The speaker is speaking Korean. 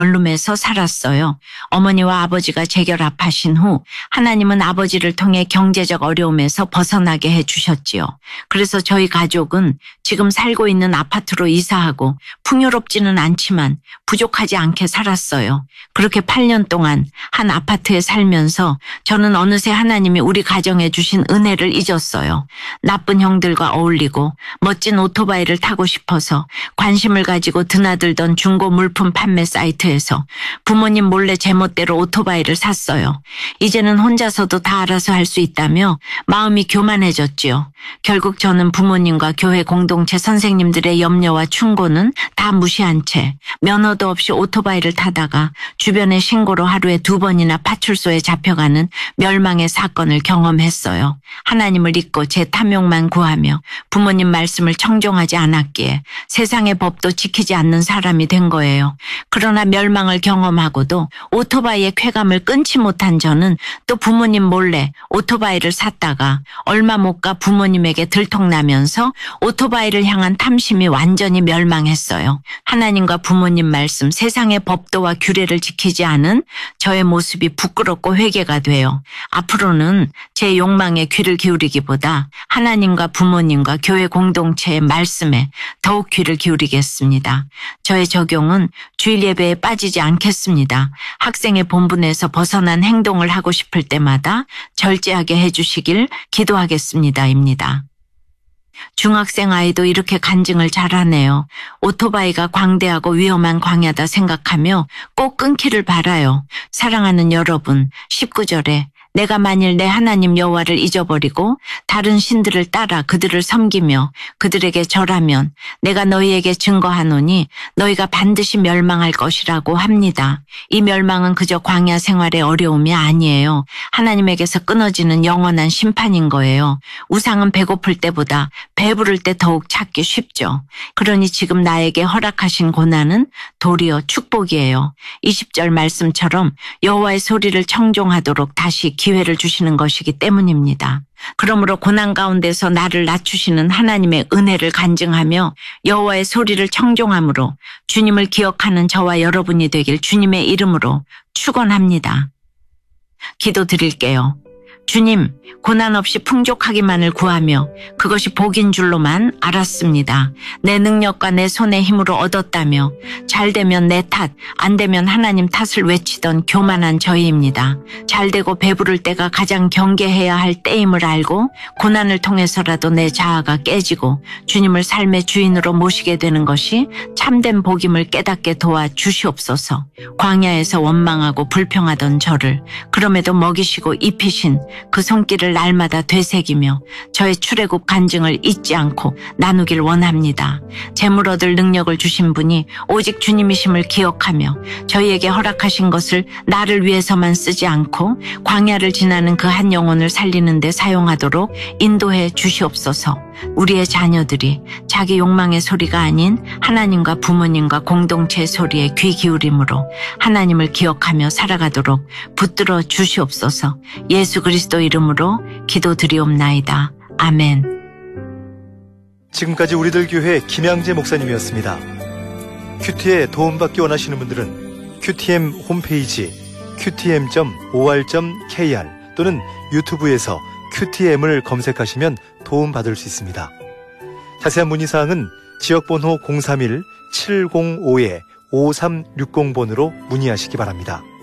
원룸에서 살았어요. 어머니와 아버지가 재결합하신 후 하나님은 아버지를 통해 경제적 어려움에서 벗어나게 해주셨지요. 그래서 저희 가족은 지금 살고 있는 아파트로 이사하고 풍요롭지는 않지만 부족하지 않게 살았어요. 그렇게 8년 동안 한 아파트에 살면서 저는 어느새 하나님이 우리 가정에 주신 은혜를 잊었어요. 나쁜 형들과 어울리고 멋진 오토바이를 타고 싶어서 관심을 가지고 드나들던 중고 물품 판매 사이트에서 부모님 몰래 제멋대로 오토바이를 샀어요. 이제는 혼자서도 다 알아서 할 수 있다며 마음이 교만해졌지요. 결국 저는 부모님과 교회 공동체 선생님들의 염려와 충고는 다 무시한 채 면허도 없이 오토바이를 타다가 주변의 신고로 하루에 2번이나 파출소에 잡혀가는 멸망의 사건을 경험했어요. 하나님을 잊고 제 탐욕만 구하며 부모님 말씀을 청종하지 않았기에 세상의 법도 지키지 않는 사람이 된 거예요. 그러나 멸망을 경험하고도 오토바이의 쾌감을 끊지 못한 저는 또 부모님 몰래 오토바이를 샀다가 얼마 못 가 부모님에게 들통나면서 오토바이를 향한 탐심이 완전히 멸망했어요. 하나님과 부모님 말씀, 세상의 법도와 규례를 지키지 않은 저의 모습이 부끄럽고 회개가 돼요. 앞으로는 제 욕망에 귀를 기울이기보다 하나님과 부모님과 교회 공동체의 말씀에 더욱 귀를 기울이겠습니다. 저의 적용은 주일 예배에 빠지지 않겠습니다. 학생의 본분에서 벗어난 행동을 하고 싶을 때마다 절제하게 해주시길 기도하겠습니다.입니다. 중학생 아이도 이렇게 간증을 잘하네요. 오토바이가 광대하고 위험한 광야다 생각하며 꼭 끊기를 바라요. 사랑하는 여러분, 19절에 내가 만일 내 하나님 여호와를 잊어버리고 다른 신들을 따라 그들을 섬기며 그들에게 절하면 내가 너희에게 증거하노니 너희가 반드시 멸망할 것이라고 합니다. 이 멸망은 그저 광야 생활의 어려움이 아니에요. 하나님에게서 끊어지는 영원한 심판인 거예요. 우상은 배고플 때보다 배부를 때 더욱 찾기 쉽죠. 그러니 지금 나에게 허락하신 고난은 도리어 축복이에요. 20절 말씀처럼 여호와의 소리를 청종하도록 다시 기회를 주시는 것이기 때문입니다. 그러므로 고난 가운데서 나를 낮추시는 하나님의 은혜를 간증하며 여호와의 소리를 청종함으로 주님을 기억하는 저와 여러분이 되길 주님의 이름으로 축원합니다. 기도드릴게요. 주님, 고난 없이 풍족하기만을 구하며 그것이 복인 줄로만 알았습니다. 내 능력과 내 손의 힘으로 얻었다며 잘 되면 내 탓, 안 되면 하나님 탓을 외치던 교만한 저희입니다. 잘 되고 배부를 때가 가장 경계해야 할 때임을 알고 고난을 통해서라도 내 자아가 깨지고 주님을 삶의 주인으로 모시게 되는 것이 참된 복임을 깨닫게 도와주시옵소서. 광야에서 원망하고 불평하던 저를 그럼에도 먹이시고 입히신 그 손길을 날마다 되새기며 저의 출애굽 간증을 잊지 않고 나누길 원합니다. 재물 얻을 능력을 주신 분이 오직 주님이심을 기억하며 저희에게 허락하신 것을 나를 위해서만 쓰지 않고 광야를 지나는 그 한 영혼을 살리는 데 사용하도록 인도해 주시옵소서. 우리의 자녀들이 자기 욕망의 소리가 아닌 하나님과 부모님과 공동체의 소리에 귀 기울임으로 하나님을 기억하며 살아가도록 붙들어 주시옵소서. 예수 그리스도 이름으로 기도드리옵나이다. 아멘. 지금까지 우리들 교회 김양재 목사님이었습니다. 큐티에 도움받기 원하시는 분들은 QTM 홈페이지 qtm.or.kr 또는 유튜브에서 QTM을 검색하시면 도움받을 수 있습니다. 자세한 문의사항은 지역번호 031-705-5360번으로 문의하시기 바랍니다.